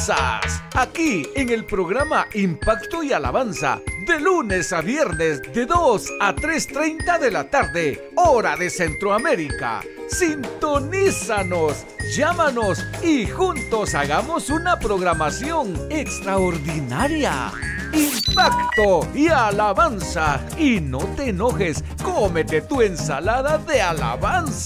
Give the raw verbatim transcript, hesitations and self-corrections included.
alabanzas, aquí en el programa Impacto y Alabanza, de lunes a viernes de dos a tres treinta de la tarde, hora de Centroamérica. Sintonízanos, llámanos y juntos hagamos una programación extraordinaria. Impacto y alabanza. Y no te enojes, cómete tu ensalada de alabanza.